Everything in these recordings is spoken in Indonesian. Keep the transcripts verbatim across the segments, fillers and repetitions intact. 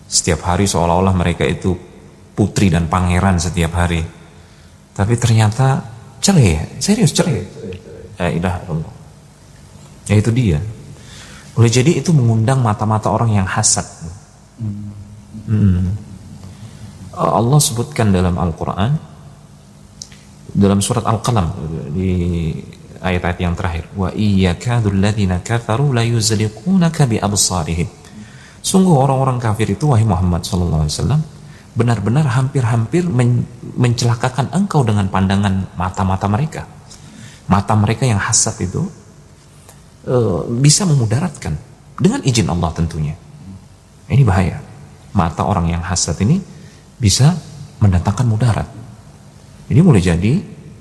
Setiap hari seolah-olah mereka itu putri dan pangeran setiap hari. Tapi ternyata cerai, serius cerai. Ya ilah Allah. Ya itu dia. Boleh jadi itu mengundang mata-mata orang yang hasad. Hmm. Allah sebutkan dalam Al-Quran, dalam surat Al-Qalam di ayat-ayat yang terakhir, wa iyyakadul ladzina kafaru la yuzliqunaka bi absarihim. Sungguh orang-orang kafir itu, wahai Muhammad sallallahu alaihi wasallam, benar-benar hampir-hampir men mencelakakan engkau dengan pandangan mata-mata mereka. Mata mereka yang hasad itu uh, bisa memudaratkan dengan izin Allah tentunya. Ini bahaya. Mata orang yang hasad ini bisa mendatangkan mudarat. Ini boleh jadi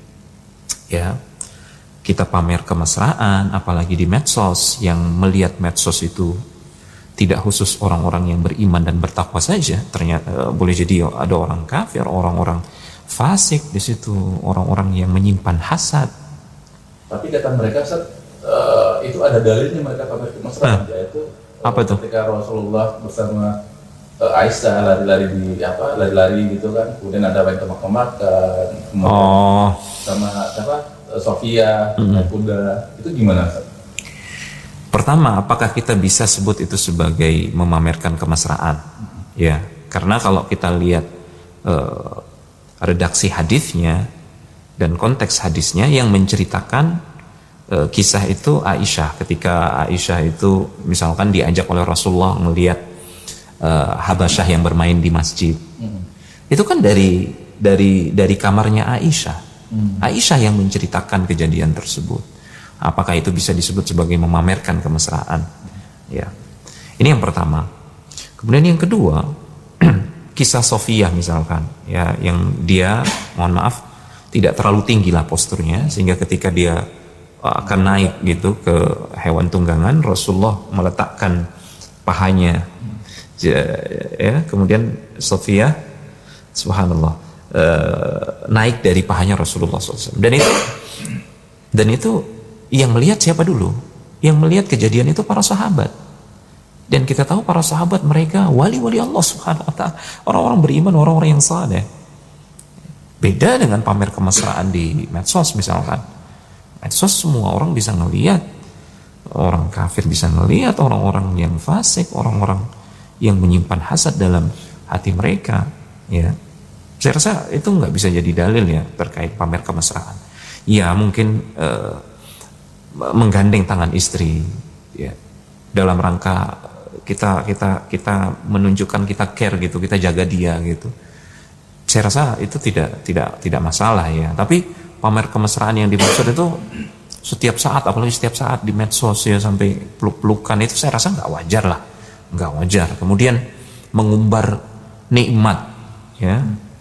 ya kita pamer kemesraan, apalagi di medsos, yang melihat medsos itu tidak khusus orang-orang yang beriman dan bertakwa saja. Ternyata boleh jadi ada orang kafir, orang-orang fasik di situ, orang-orang yang menyimpan hasad. Tapi kata mereka, uh, itu ada dalilnya mereka pamer kemesraan, nah, yaitu uh, apa tuh? Ketika Rasulullah bersama uh, Aisyah lari-lari di apa, lari-lari gitu kan, kemudian ada yang tembak-tembakan, oh. sama apa, Sofia, mm-hmm. kuda, itu gimana? Pertama, apakah kita bisa sebut itu sebagai memamerkan kemesraan? Mm-hmm. Ya, karena kalau kita lihat uh, redaksi hadisnya dan konteks hadisnya yang menceritakan uh, kisah itu Aisyah, ketika Aisyah itu misalkan diajak oleh Rasulullah melihat uh, Habasyah yang bermain di masjid. Mm-hmm. Itu kan dari dari dari kamarnya Aisyah. Hmm. Aisyah yang menceritakan kejadian tersebut. Apakah itu bisa disebut sebagai memamerkan kemesraan? Ya. Ini yang pertama. Kemudian yang kedua, kisah Sofia misalkan, ya, yang dia, mohon maaf, tidak terlalu tinggi lah posturnya, sehingga ketika dia akan naik gitu ke hewan tunggangan, Rasulullah meletakkan pahanya, ya, kemudian Sofia, subhanallah, Uh, naik dari pahanya Rasulullah shallallahu alaihi wasallam. Dan itu dan itu yang melihat siapa dulu? Yang melihat kejadian itu para sahabat. Dan kita tahu para sahabat mereka wali-wali Allah subhanahu wa ta'ala, orang-orang beriman, orang-orang yang saleh. Beda dengan pamer kemesraan di medsos misalkan. Medsos semua orang bisa ngelihat, orang kafir bisa ngelihat, orang-orang yang fasik, orang-orang yang menyimpan hasad dalam hati mereka, ya. Saya rasa itu nggak bisa jadi dalil ya terkait pamer kemesraan. Ya mungkin uh, menggandeng tangan istri, ya, dalam rangka kita kita kita menunjukkan kita care gitu, kita jaga dia gitu. Saya rasa itu tidak tidak tidak masalah ya. Tapi pamer kemesraan yang dimaksud itu setiap saat, apalagi setiap saat di medsos ya, sampai peluk-pelukan, itu saya rasa nggak wajar lah, nggak wajar. Kemudian mengumbar nikmat, ya.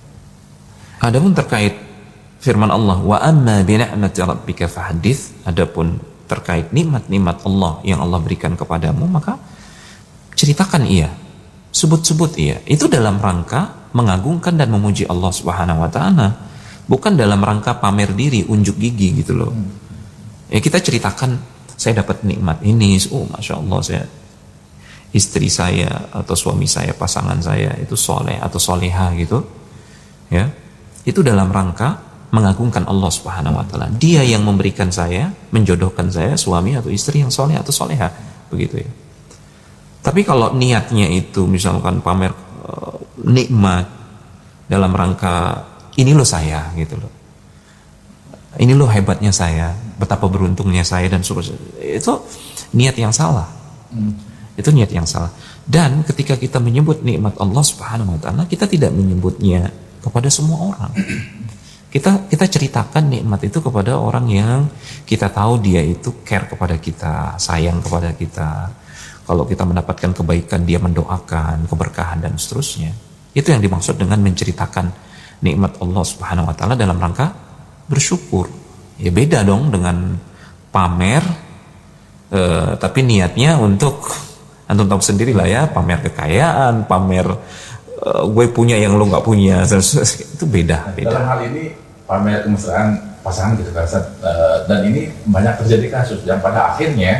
Adapun terkait firman Allah, wa amma bi ni'mati rabbika fahaddits, adapun terkait nikmat-nikmat Allah yang Allah berikan kepadamu, maka ceritakan ia, sebut-sebut ia. Itu dalam rangka mengagungkan dan memuji Allah Subhanahu wa taala, bukan dalam rangka pamer diri, unjuk gigi gitu loh. Ya kita ceritakan, saya dapat nikmat ini, oh masya Allah, saya, istri saya atau suami saya, pasangan saya itu soleh atau soleha gitu, ya. Itu dalam rangka mengagungkan Allah Subhanahu wa taala. Dia yang memberikan saya, menjodohkan saya suami atau istri yang soleh atau soleha, begitu ya. Tapi kalau niatnya itu misalkan pamer uh, nikmat dalam rangka ini loh saya gitu loh. Ini loh hebatnya saya, betapa beruntungnya saya dan sebagainya. Itu niat yang salah. Hmm. Itu niat yang salah. Dan ketika kita menyebut nikmat Allah Subhanahu wa taala, kita tidak menyebutnya kepada semua orang. Kita kita ceritakan nikmat itu kepada orang yang kita tahu dia itu care kepada kita, sayang kepada kita. Kalau kita mendapatkan kebaikan, dia mendoakan keberkahan dan seterusnya. Itu yang dimaksud dengan menceritakan nikmat Allah Subhanahu wa taala dalam rangka bersyukur. Ya beda dong dengan pamer, eh, tapi niatnya untuk, antum tahu sendiri lah ya, pamer kekayaan, pamer Uh, gue punya yang lo nggak punya, itu beda, beda. Dalam hal ini pamer kemesraan pasangan gitu kan, uh, dan ini banyak terjadi kasus yang pada akhirnya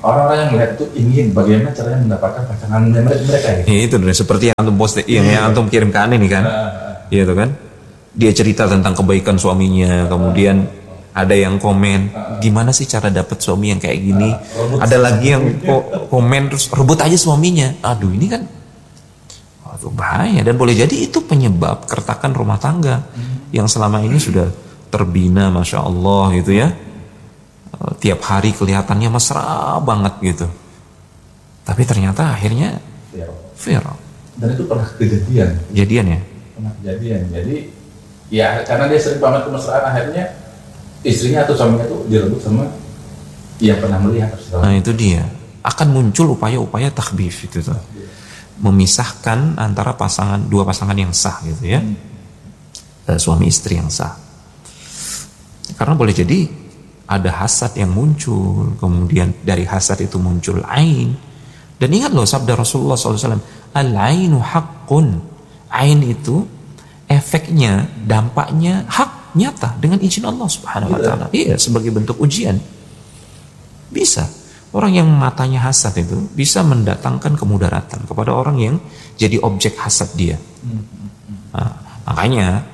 orang-orang yang melihat itu ingin bagaimana caranya mendapatkan pasangan mereka gitu. Ya, itu dari seperti yang antum post yang, yang antum kirim ke aneh nih kan. Iya tuh kan. Dia cerita tentang kebaikan suaminya, kemudian ada yang komen, gimana sih cara dapat suami yang kayak gini? Ada lagi yang ko- komen terus rebut aja suaminya. Aduh, ini kan aduh, bahaya, dan boleh jadi itu penyebab keretakan rumah tangga yang selama ini sudah terbina, masya Allah gitu ya. Tiap hari kelihatannya mesra banget gitu, tapi ternyata akhirnya viral. Dan itu pernah kejadian. Kejadian ya? Pernah kejadian. Jadi ya karena dia sering pamer kemesraan, akhirnya istrinya atau suaminya tuh direbut sama yang pernah melihat. Nah itu dia, akan muncul upaya-upaya takhbif itu tuh, memisahkan antara pasangan, dua pasangan yang sah gitu ya, hmm. suami istri yang sah. Karena boleh jadi ada hasad yang muncul, kemudian dari hasad itu muncul ain. Dan ingat loh sabda Rasulullah shallallahu alaihi wasallam, al-ainu haqqun. Ain itu efeknya, dampaknya hak, nyata dengan izin Allah subhanahu wa ta'ala. Iya, sebagai bentuk ujian. Bisa. Orang yang matanya hasad itu bisa mendatangkan kemudaratan kepada orang yang jadi objek hasad dia. Nah, makanya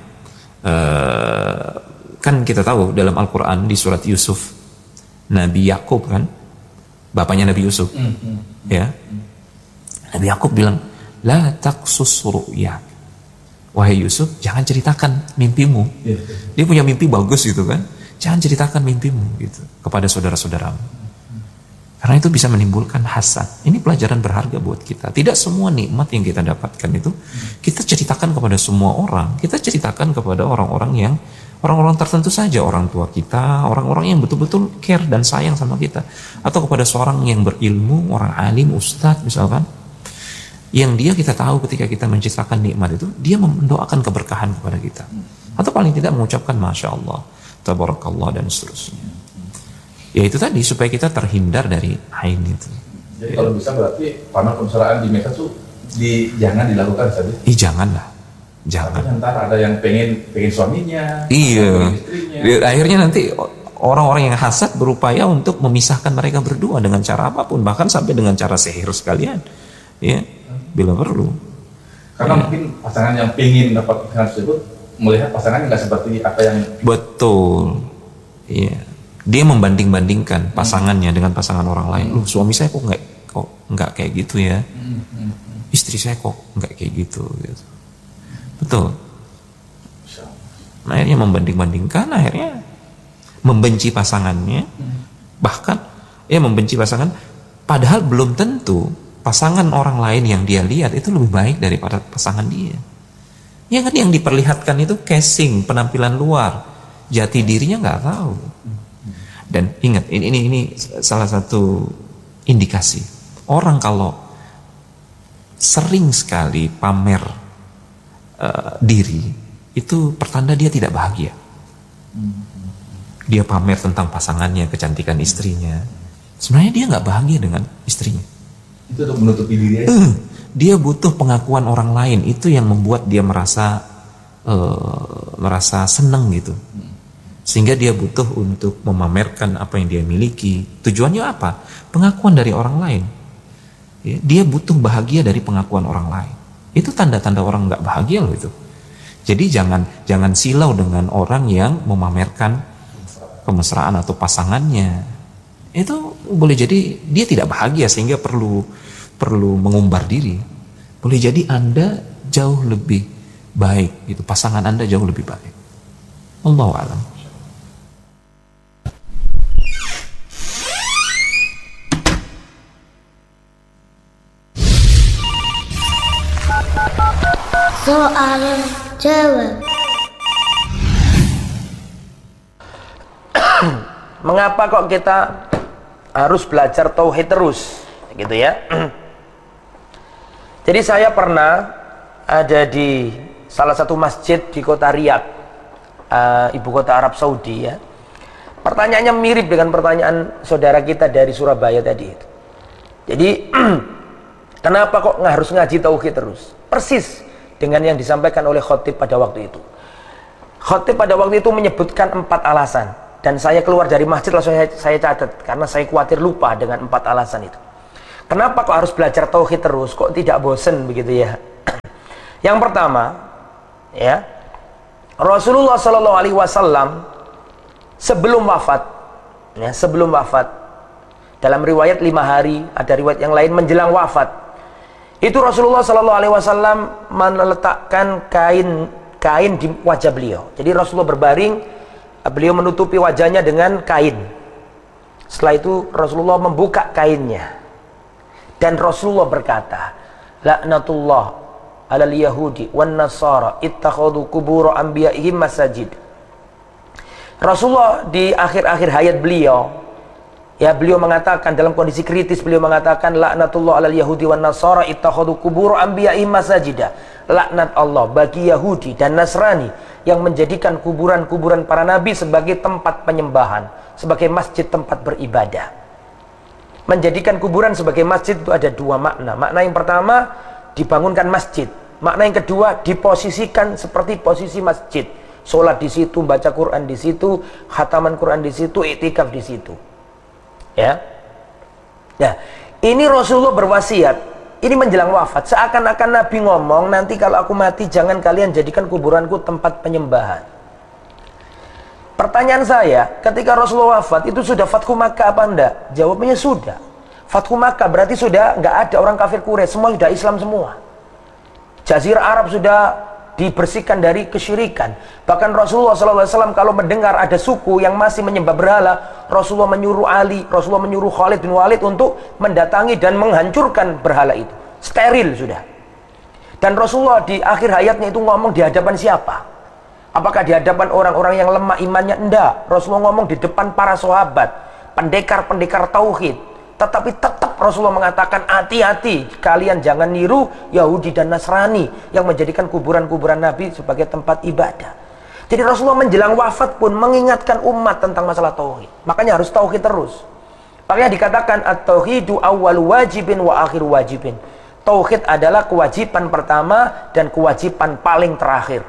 uh, kan kita tahu dalam Al-Quran di surat Yusuf, Nabi Yakub kan, bapaknya Nabi Yusuf, mm-hmm. ya, Nabi Yakub bilang, la taqsus ru'yak, wahai Yusuf, jangan ceritakan mimpimu. Yeah. Dia punya mimpi bagus gitu kan, jangan ceritakan mimpimu gitu kepada saudara-saudaramu, karena itu bisa menimbulkan hasad. Ini pelajaran berharga buat kita. Tidak semua nikmat yang kita dapatkan itu kita ceritakan kepada semua orang. Kita ceritakan kepada orang-orang yang orang-orang tertentu saja, orang tua kita, orang-orang yang betul-betul care dan sayang sama kita, atau kepada seorang yang berilmu, orang alim, ustadz misalkan, yang dia kita tahu ketika kita menciptakan nikmat itu, dia mendoakan keberkahan kepada kita, atau paling tidak mengucapkan masya Allah, tabarakallah dan seterusnya. Ya itu tadi, supaya kita terhindar dari ain itu. Jadi ya. Kalau bisa berarti pamer kemesraan di medsos tuh di, jangan dilakukan saja. Ih janganlah. Jangan. Tapi ntar ada yang pengen pengen suaminya, iya. pengen istrinya. Akhirnya nanti orang-orang yang hasad berupaya untuk memisahkan mereka berdua dengan cara apapun, bahkan sampai dengan cara sihir sekalian, ya, bila perlu. Karena ya. Mungkin pasangan yang pengen dapat pasangan tersebut melihat pasangannya nggak seperti apa yang. Betul, iya. Dia membanding-bandingkan pasangannya hmm. dengan pasangan orang lain. Loh, suami saya kok nggak kok nggak kayak gitu ya, hmm. istri saya kok nggak kayak gitu. gitu. Betul. Nah, akhirnya membanding-bandingkan, akhirnya membenci pasangannya, bahkan ya membenci pasangan, padahal belum tentu pasangan orang lain yang dia lihat itu lebih baik daripada pasangan dia. Ya kan, yang diperlihatkan itu casing, penampilan luar, jati dirinya nggak tahu. Dan ingat, ini ini ini salah satu indikasi orang kalau sering sekali pamer Uh, diri, itu pertanda dia tidak bahagia. Dia pamer tentang pasangannya, kecantikan istrinya, sebenarnya dia nggak bahagia dengan istrinya. Itu untuk menutupi diri aja. uh, Dia butuh pengakuan orang lain, itu yang membuat dia merasa uh, merasa senang gitu, sehingga dia butuh untuk memamerkan apa yang dia miliki. Tujuannya apa? Pengakuan dari orang lain. Ya, dia butuh bahagia dari pengakuan orang lain. Itu tanda-tanda orang nggak bahagia loh itu. Jadi jangan jangan silau dengan orang yang memamerkan kemesraan atau pasangannya. Itu boleh jadi dia tidak bahagia sehingga perlu perlu mengumbar diri. Boleh jadi Anda jauh lebih baik, gitu. Pasangan Anda jauh lebih baik. Allahu a'lam. Soal jawab. Mengapa kok kita harus belajar tauhid terus, gitu ya? Jadi saya pernah ada di salah satu masjid di kota Riyadh, uh, ibu kota Arab Saudi ya. Pertanyaannya mirip dengan pertanyaan saudara kita dari Surabaya tadi itu. Jadi kenapa kok nggak harus ngaji tauhid terus? Persis dengan yang disampaikan oleh khotib pada waktu itu. Khotib pada waktu itu menyebutkan empat alasan. dan saya keluar dari masjid langsung saya, saya catat karena saya khawatir lupa dengan empat alasan itu. Kenapa kok harus belajar tauhid terus? Kok tidak bosen begitu ya? Yang pertama, ya, Rasulullah Shallallahu Alaihi Wasallam sebelum wafat, ya, sebelum wafat, dalam riwayat lima hari, ada riwayat yang lain menjelang wafat, itu Rasulullah Shallallahu Alaihi Wasallam meletakkan kain kain di wajah beliau. Jadi Rasulullah berbaring, beliau menutupi wajahnya dengan kain. Setelah itu Rasulullah membuka kainnya dan Rasulullah berkata, laknatullah alal yahudi wan nasara ittakhadhu qubur anbiya'ihim masajid. Rasulullah di akhir-akhir hayat beliau, ya, beliau mengatakan dalam kondisi kritis, beliau mengatakan laknatullah alal yahudi wan nasara ittakhadhu qubur anbiya'ihim masajida. Laknat Allah bagi Yahudi dan Nasrani yang menjadikan kuburan-kuburan para nabi sebagai tempat penyembahan, sebagai masjid tempat beribadah. Menjadikan kuburan sebagai masjid itu ada dua makna. Makna yang pertama, dibangunkan masjid. Makna yang kedua, diposisikan seperti posisi masjid. Sholat di situ, baca Quran di situ, khataman Quran di situ, iktikaf di situ. Ya. Nah, ini Rasulullah berwasiat. Ini menjelang wafat, seakan-akan Nabi ngomong, nanti kalau aku mati jangan kalian jadikan kuburanku tempat penyembahan. Pertanyaan saya, ketika Rasulullah wafat, itu sudah Fathu Makkah apa enggak? Jawabnya sudah. Fathu Makkah berarti sudah nggak ada orang kafir Quraisy, semua sudah Islam semua. Jazirah Arab sudah dibersihkan dari kesyirikan. Bahkan Rasulullah shallallahu alaihi wasallam kalau mendengar ada suku yang masih menyembah berhala, Rasulullah menyuruh Ali, Rasulullah menyuruh Khalid bin Walid untuk mendatangi dan menghancurkan berhala itu. Steril sudah. Dan Rasulullah di akhir hayatnya itu ngomong di hadapan siapa? Apakah di hadapan orang-orang yang lemah imannya? Enggak. Rasulullah ngomong di depan para sahabat, pendekar-pendekar tauhid. Tetapi tetap Rasulullah mengatakan, hati-hati, kalian jangan niru Yahudi dan Nasrani yang menjadikan kuburan-kuburan Nabi sebagai tempat ibadah. Jadi Rasulullah menjelang wafat pun mengingatkan umat tentang masalah tauhid. Makanya harus tauhid terus. Makanya dikatakan at-tauhidu awwal wajibin wa akhir wajibin. Tauhid adalah kewajiban pertama dan kewajiban paling terakhir.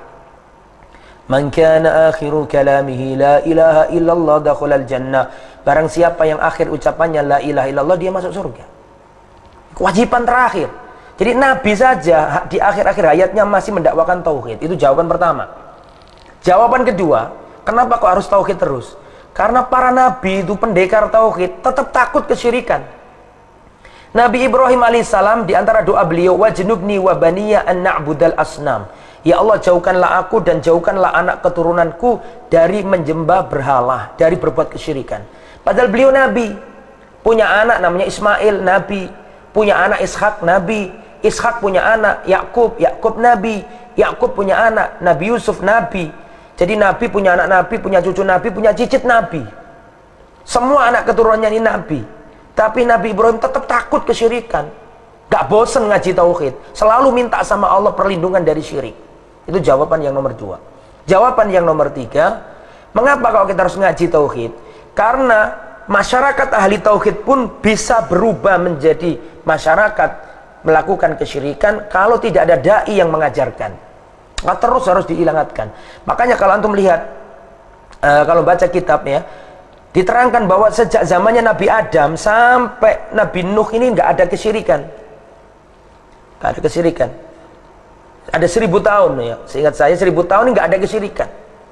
Man kana akhiru kalamihi la ilaha illallah dakhalal jannah. Barang siapa yang akhir ucapannya la ilaha illallah, dia masuk surga. Kewajiban terakhir. Jadi Nabi saja di akhir-akhir hayatnya masih mendakwakan tauhid. Itu jawaban pertama. Jawaban kedua, kenapa kok harus tauhid terus? Karena para nabi itu pendekar tauhid tetap takut kesyirikan. Nabi Ibrahim alaihissalam di antara doa beliau, wajnubni wa baniya an na'budal asnam. Ya Allah, jauhkanlah aku dan jauhkanlah anak keturunanku dari menjembah berhala, dari berbuat kesyirikan. Padahal beliau nabi, punya anak namanya Ismail, nabi, punya anak Ishak, nabi, Ishak punya anak Yakub, Yakub nabi, Yakub punya anak Nabi Yusuf, nabi. Jadi nabi punya anak nabi, punya cucu nabi, punya cicit nabi. Semua anak keturunannya ini nabi. Tapi Nabi Ibrahim tetap takut kesyirikan. Gak bosen ngaji tauhid, selalu minta sama Allah perlindungan dari syirik. Itu jawaban yang nomor dua. Jawaban yang nomor tiga, mengapa kalau kita harus ngaji tauhid? Karena masyarakat ahli tauhid pun bisa berubah menjadi masyarakat melakukan kesyirikan kalau tidak ada dai yang mengajarkan. Nah, terus harus diingatkan. Makanya kalau antum lihat, uh, kalau baca kitabnya, diterangkan bahwa sejak zamannya Nabi Adam sampai Nabi Nuh ini nggak ada kesyirikan. Nggak ada kesyirikan. Ada seribu tahun ya, seingat saya seribu tahun ini nggak ada kesyirikan.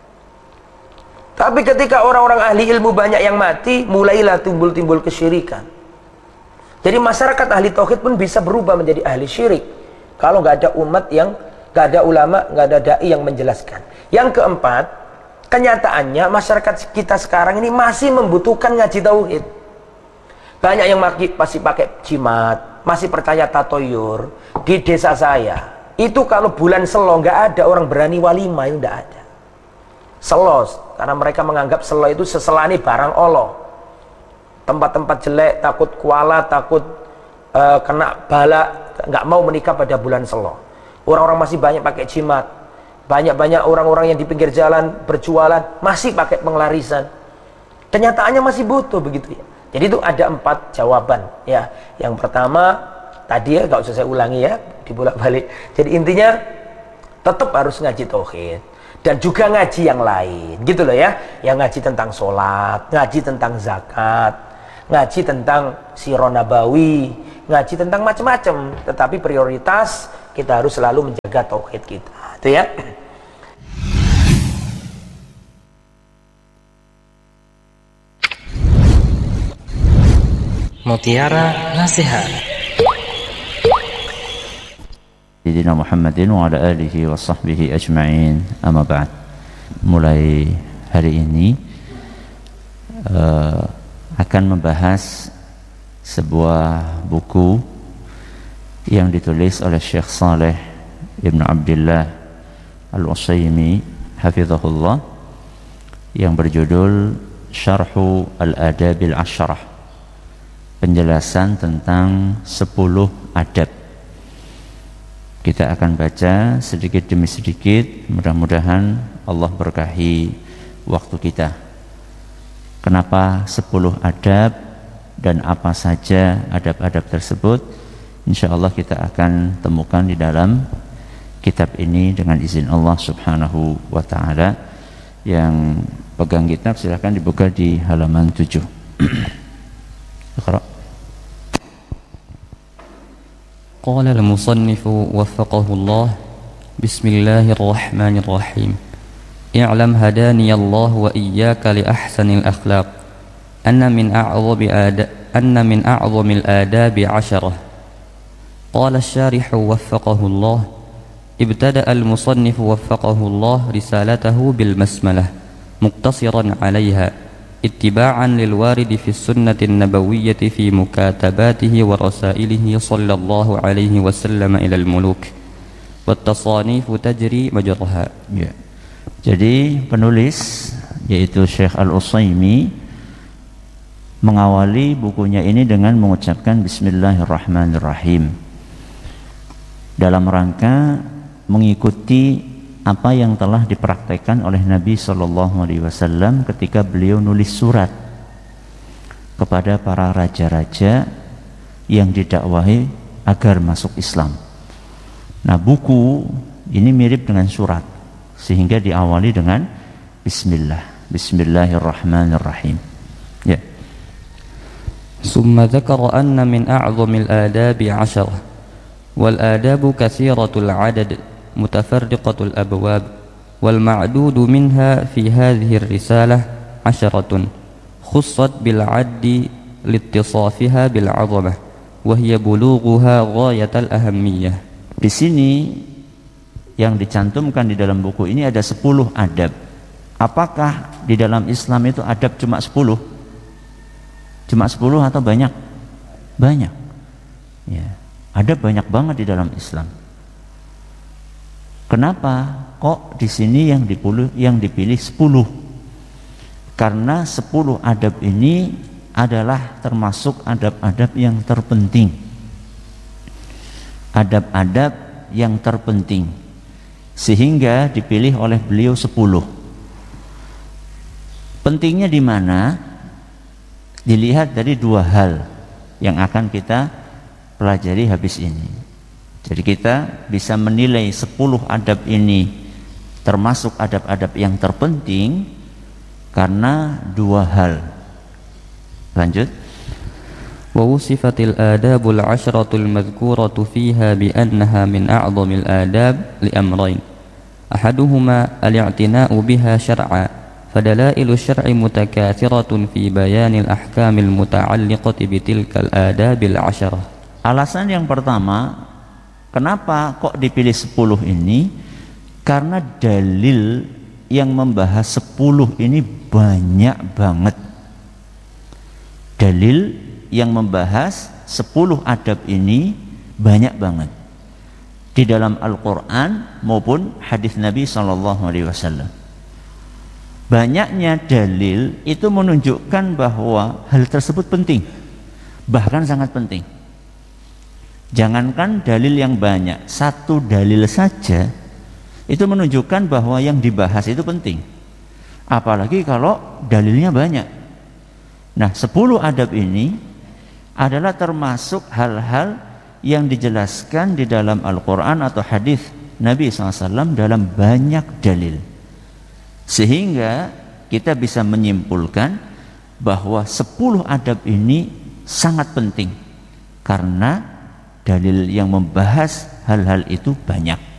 Tapi ketika orang-orang ahli ilmu banyak yang mati, mulailah timbul-timbul kesyirikan. Jadi masyarakat ahli tauhid pun bisa berubah menjadi ahli syirik kalau nggak ada umat yang, nggak ada ulama, nggak ada dai yang menjelaskan. Yang keempat, kenyataannya masyarakat kita sekarang ini masih membutuhkan ngaji tauhid. Banyak yang masih pakai jimat, masih percaya tatoyur. Di desa saya itu kalau bulan selo nggak ada orang berani walimah, itu nggak ada. Selo, karena mereka menganggap selo itu seselani barang Allah. Tempat-tempat jelek, takut kuala, takut uh, kena bala, nggak mau menikah pada bulan selo. Orang-orang masih banyak pakai jimat. Banyak-banyak orang-orang yang di pinggir jalan berjualan masih pakai penglarisan. Kenyataannya masih butuh begitu ya. Jadi itu ada empat jawaban ya. Yang pertama tadi ya, gak usah saya ulangi ya, dibolak-balik. Jadi intinya tetap harus ngaji tauhid. dan juga ngaji yang lain, gitu loh ya. Yang ngaji tentang sholat, ngaji tentang zakat, ngaji tentang sirah nabawi, ngaji tentang macam-macam. Tetapi prioritas kita harus selalu menjaga tauhid kita, itu ya. Mutiara Nasihat. Sayyidina Muhammadin wa ala alihi wa sahbihi ajma'in, amma ba'd. Mulai hari ini uh, akan membahas sebuah buku yang ditulis oleh Syekh Saleh Ibn Abdullah Al-Utsaimin hafizahullah, yang berjudul Syarhu Al-Adabil Asyrah, penjelasan tentang sepuluh adab. Kita akan baca sedikit demi sedikit, mudah-mudahan Allah berkahi waktu kita. Kenapa sepuluh adab dan apa saja adab-adab tersebut? Insya Allah kita akan temukan di dalam kitab ini dengan izin Allah subhanahu wa ta'ala. Yang pegang kitab silahkan dibuka di halaman tujuh. Iqra. قال المصنف وفقه الله بسم الله الرحمن الرحيم اعلم هداني الله وإياك لأحسن الأخلاق أن من أعظم آداب أن من أعظم الآداب عشرة. قال الشارح وفقه الله ابتدأ المصنف وفقه الله رسالته بالبسملة مقتصرا عليها اتباعا للوارد في السنة النبوية في مكاتباته ورسائله صلى الله عليه وسلم إلى الملوك والتصانيف تجري مجرها. Ya. Jadi penulis yaitu Syekh Al-Utsaimin mengawali bukunya ini dengan mengucapkan Bismillahirrahmanirrahim dalam rangka mengikuti apa yang telah dipraktekkan oleh Nabi Shallallahu Alaihi Wasallam ketika beliau nulis surat kepada para raja-raja yang didakwahi agar masuk Islam. Nah, buku ini mirip dengan surat sehingga diawali dengan Bismillah, Bismillahirrahmanirrahim. Ya. ثم ذكر أن من أعظم الآداب عشرة والآداب كثيرة العدد متفرقة الأبواب والمعدود منها في هذه الرسالة عشرة خصت بالعد لاتصافها بالعظمة وهي بلوغها غاية الأهمية. Di sini yang dicantumkan di dalam buku ini ada sepuluh adab. Apakah di dalam Islam itu adab cuma sepuluh? Cuma sepuluh atau banyak? Banyak. Ya, adab banyak banget di dalam Islam. Kenapa kok di sini yang dipilih yang dipilih sepuluh? Karena sepuluh adab ini adalah termasuk adab-adab yang terpenting. Adab-adab yang terpenting sehingga dipilih oleh beliau sepuluh. Pentingnya di mana? Dilihat dari dua hal yang akan kita pelajari habis ini. Jadi kita bisa menilai sepuluh adab ini termasuk adab-adab yang terpenting karena dua hal. Lanjut. ووصفت الآداب العشرة المذكورة فيها بأنها من أعظم الآداب لأمرين أحدهما الاعتناء بها شرعا فدلائل الشرع متكاثرة في بيان الأحكام المتعلقة بتلك الآداب العشرة. Alasan yang pertama, kenapa kok dipilih sepuluh ini? Karena dalil yang membahas sepuluh ini banyak banget. Dalil yang membahas sepuluh adab ini banyak banget di dalam Al-Quran maupun hadis Nabi shallallahu alaihi wasallam. Banyaknya dalil itu menunjukkan bahwa hal tersebut penting, bahkan sangat penting. Jangankan dalil yang banyak, satu dalil saja itu menunjukkan bahwa yang dibahas itu penting. Apalagi kalau dalilnya banyak. Nah, sepuluh adab ini adalah termasuk hal-hal yang dijelaskan di dalam Al-Quran atau hadis Nabi shallallahu alaihi wasallam dalam banyak dalil. Sehingga kita bisa menyimpulkan bahwa sepuluh adab ini sangat penting karena dalil yang membahas hal-hal itu banyak.